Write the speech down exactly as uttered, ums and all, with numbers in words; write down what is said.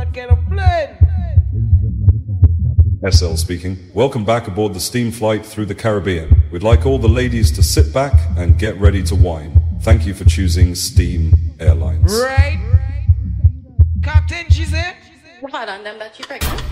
get a blend. S L speaking. Welcome back aboard the steam flight through the Caribbean. We'd like all the ladies to sit back and get ready to wine. Thank you for choosing Steam Airlines. Right. Captain, she said. Hold on, them that you pregnant.